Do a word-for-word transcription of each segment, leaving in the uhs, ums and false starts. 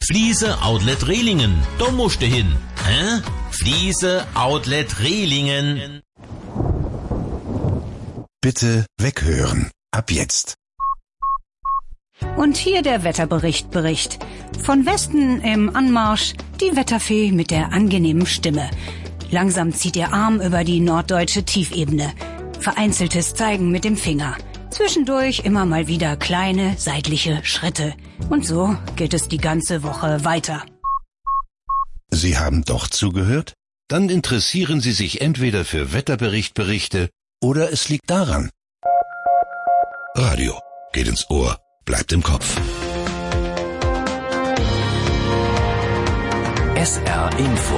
Fliese Outlet Rehlingen. Da musst du hin. Hä? Fliese Outlet Rehlingen. Bitte weghören. Ab jetzt. Und hier der Wetterbericht Bericht. Von Westen im Anmarsch die Wetterfee mit der angenehmen Stimme. Langsam zieht ihr Arm über die norddeutsche Tiefebene. Vereinzeltes Zeigen mit dem Finger. Zwischendurch immer mal wieder kleine seitliche Schritte. Und so geht es die ganze Woche weiter. Sie haben doch zugehört? Dann interessieren Sie sich entweder für Wetterberichtberichte oder es liegt daran. Radio geht ins Ohr, bleibt im Kopf. S R Info.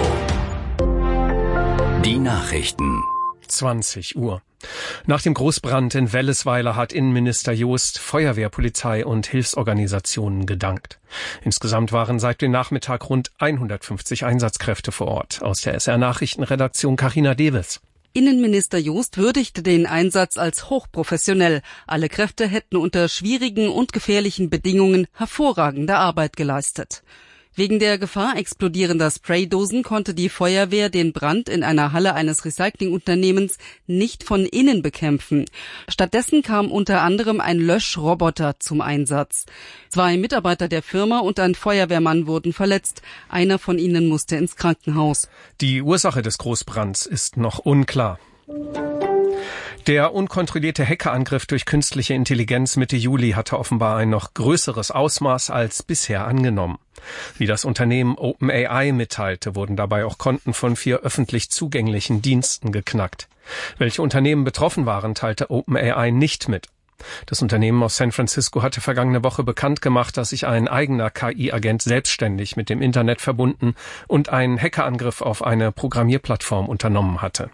Die Nachrichten. zwanzig Uhr. Nach dem Großbrand in Wellesweiler hat Innenminister Jost Feuerwehr, Polizei und Hilfsorganisationen gedankt. Insgesamt waren seit dem Nachmittag rund hundertfünfzig Einsatzkräfte vor Ort. Aus der S R-Nachrichtenredaktion Carina Dewes. Innenminister Jost würdigte den Einsatz als hochprofessionell. Alle Kräfte hätten unter schwierigen und gefährlichen Bedingungen hervorragende Arbeit geleistet. Wegen der Gefahr explodierender Spraydosen konnte die Feuerwehr den Brand in einer Halle eines Recyclingunternehmens nicht von innen bekämpfen. Stattdessen kam unter anderem ein Löschroboter zum Einsatz. Zwei Mitarbeiter der Firma und ein Feuerwehrmann wurden verletzt. Einer von ihnen musste ins Krankenhaus. Die Ursache des Großbrands ist noch unklar. Der unkontrollierte Hackerangriff durch künstliche Intelligenz Mitte Juli hatte offenbar ein noch größeres Ausmaß als bisher angenommen. Wie das Unternehmen OpenAI mitteilte, wurden dabei auch Konten von vier öffentlich zugänglichen Diensten geknackt. Welche Unternehmen betroffen waren, teilte OpenAI nicht mit. Das Unternehmen aus San Francisco hatte vergangene Woche bekannt gemacht, dass sich ein eigener K I-Agent selbstständig mit dem Internet verbunden und einen Hackerangriff auf eine Programmierplattform unternommen hatte.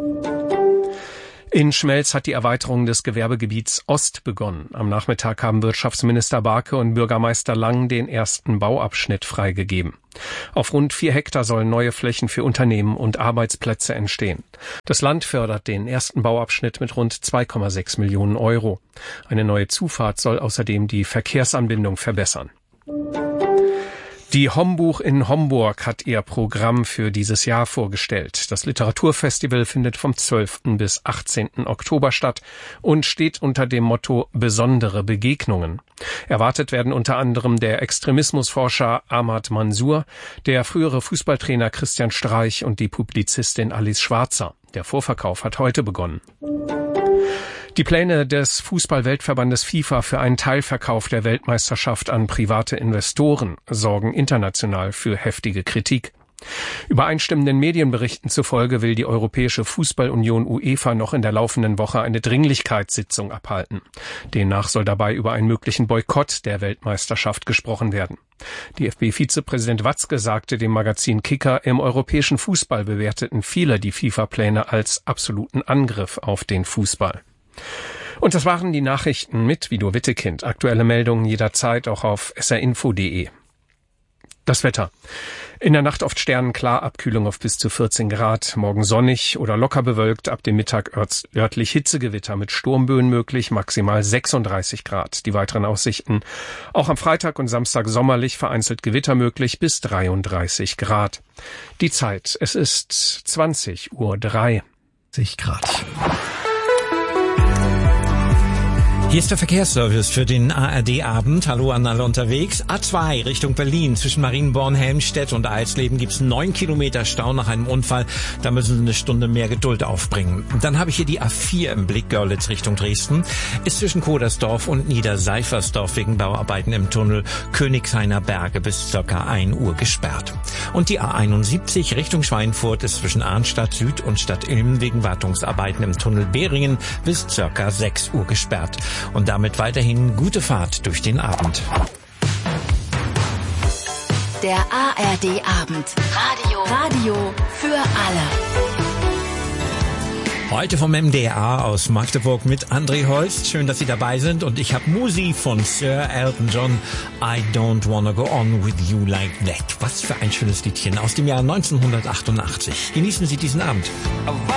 In Schmelz hat die Erweiterung des Gewerbegebiets Ost begonnen. Am Nachmittag haben Wirtschaftsminister Barke und Bürgermeister Lang den ersten Bauabschnitt freigegeben. Auf rund vier Hektar sollen neue Flächen für Unternehmen und Arbeitsplätze entstehen. Das Land fördert den ersten Bauabschnitt mit rund zwei Komma sechs Millionen Euro. Eine neue Zufahrt soll außerdem die Verkehrsanbindung verbessern. Die Hombuch in Homburg hat ihr Programm für dieses Jahr vorgestellt. Das Literaturfestival findet vom zwölften bis achtzehnten Oktober statt und steht unter dem Motto Besondere Begegnungen. Erwartet werden unter anderem der Extremismusforscher Ahmad Mansour, der frühere Fußballtrainer Christian Streich und die Publizistin Alice Schwarzer. Der Vorverkauf hat heute begonnen. Die Pläne des Fußball-Weltverbandes FIFA für einen Teilverkauf der Weltmeisterschaft an private Investoren sorgen international für heftige Kritik. Übereinstimmenden Medienberichten zufolge will die Europäische Fußballunion UEFA noch in der laufenden Woche eine Dringlichkeitssitzung abhalten. Demnach soll dabei über einen möglichen Boykott der Weltmeisterschaft gesprochen werden. D F B-Vizepräsident Watzke sagte dem Magazin Kicker, im europäischen Fußball bewerteten viele die FIFA-Pläne als absoluten Angriff auf den Fußball. Und das waren die Nachrichten mit Vido Wittekind. Aktuelle Meldungen jederzeit auch auf s r info punkt d e. Das Wetter. In der Nacht oft sternenklar, Abkühlung auf bis zu vierzehn Grad. Morgen sonnig oder locker bewölkt, ab dem Mittag örtlich Hitzegewitter mit Sturmböen möglich, maximal sechsunddreißig Grad. Die weiteren Aussichten. Auch am Freitag und Samstag sommerlich, vereinzelt Gewitter möglich bis dreiunddreißig Grad. Die Zeit, es ist zwanzig Uhr drei. Grad. Hier ist der Verkehrsservice für den A R D-Abend. Hallo an alle unterwegs. A zwei Richtung Berlin. Zwischen Marienborn, Helmstedt und Eisleben gibt's neun Kilometer Stau nach einem Unfall. Da müssen Sie eine Stunde mehr Geduld aufbringen. Dann habe ich hier die A vier im Blick, Görlitz Richtung Dresden. Ist zwischen Kodersdorf und Niederseifersdorf wegen Bauarbeiten im Tunnel Königshainer Berge bis circa ein Uhr gesperrt. Und die A einundsiebzig Richtung Schweinfurt ist zwischen Arnstadt Süd und Stadt Ilm wegen Wartungsarbeiten im Tunnel Behringen bis circa sechs Uhr gesperrt. Und damit weiterhin gute Fahrt durch den Abend. Der A R D-Abend. Radio. Radio für alle. Heute vom M D R aus Magdeburg mit André Holst. Schön, dass Sie dabei sind. Und ich habe Musi von Sir Elton John. I don't wanna go on with you like that. Was für ein schönes Liedchen aus dem Jahr neunzehnhundertachtundachtzig. Genießen Sie diesen Abend.